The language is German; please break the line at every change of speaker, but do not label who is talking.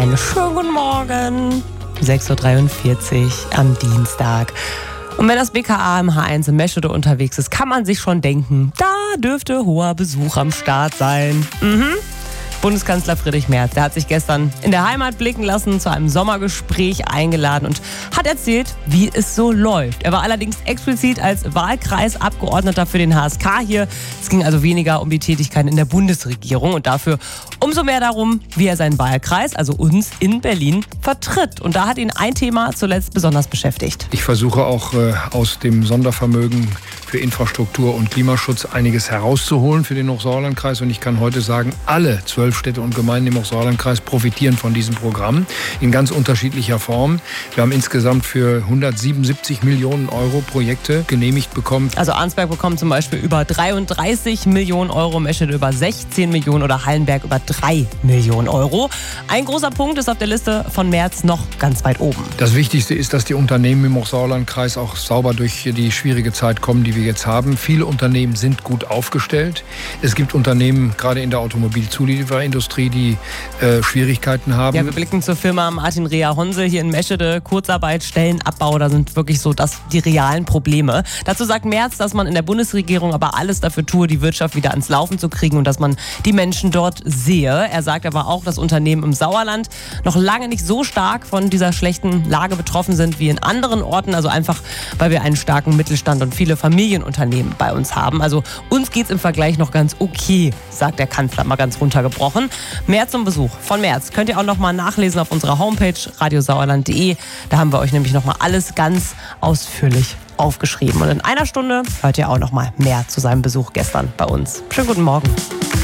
Einen schönen guten Morgen. 6.43 Uhr am Dienstag. Und wenn das BKA im H1 in Meschede unterwegs ist, kann man sich schon denken, da dürfte hoher Besuch am Start sein. Bundeskanzler Friedrich Merz, der hat sich gestern in der Heimat blicken lassen, zu einem Sommergespräch eingeladen und hat erzählt, wie es so läuft. Er war allerdings explizit als Wahlkreisabgeordneter für den HSK hier. Es ging also weniger um die Tätigkeiten in der Bundesregierung und dafür umso mehr darum, wie er seinen Wahlkreis, also uns in Berlin, vertritt. Und da hat ihn ein Thema zuletzt besonders beschäftigt.
Ich versuche auch aus dem Sondervermögen für Infrastruktur und Klimaschutz einiges herauszuholen für den Hochsauerlandkreis. Und ich kann heute sagen, alle 12 Städte und Gemeinden im Hochsauerlandkreis profitieren von diesem Programm in ganz unterschiedlicher Form. Wir haben insgesamt für 177 Millionen Euro Projekte genehmigt bekommen.
Also Arnsberg bekommt zum Beispiel über 33 Millionen Euro, Meschede über 16 Millionen oder Hallenberg über 3 Millionen Euro. Ein großer Punkt ist auf der Liste von Merz noch ganz weit oben.
Das Wichtigste ist, dass die Unternehmen im Hochsauerlandkreis auch sauber durch die schwierige Zeit kommen, die wir jetzt haben. Viele Unternehmen sind gut aufgestellt. Es gibt Unternehmen, gerade in der Automobilzulieferindustrie, die Schwierigkeiten haben.
Ja, wir blicken zur Firma Martin Rea Honsel hier in Meschede. Kurzarbeit, Stellenabbau, da sind wirklich so die realen Probleme. Dazu sagt Merz, dass man in der Bundesregierung aber alles dafür tue, die Wirtschaft wieder ans Laufen zu kriegen und dass man die Menschen dort sehe. Er sagt aber auch, dass Unternehmen im Sauerland noch lange nicht so stark von dieser schlechten Lage betroffen sind wie in anderen Orten. Also einfach, weil wir einen starken Mittelstand und viele Familienunternehmen bei uns haben. Also uns geht es im Vergleich noch ganz okay, sagt der Kanzler mal ganz runtergebrochen. Mehr zum Besuch von Merz könnt ihr auch noch mal nachlesen auf unserer Homepage radiosauerland.de. Da haben wir euch nämlich noch mal alles ganz ausführlich aufgeschrieben. Und in einer Stunde hört ihr auch noch mal mehr zu seinem Besuch gestern bei uns. Schönen guten Morgen.